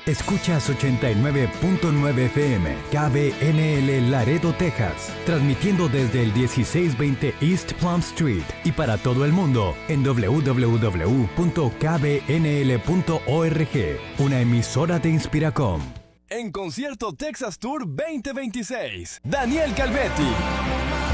Escuchas 89.9 FM, KBNL Laredo, Texas, transmitiendo desde el 1620 East Plum Street y para todo el mundo en www.kbnl.org, una emisora de Inspiracom. En Concierto Texas Tour 2026, Daniel Calvetti.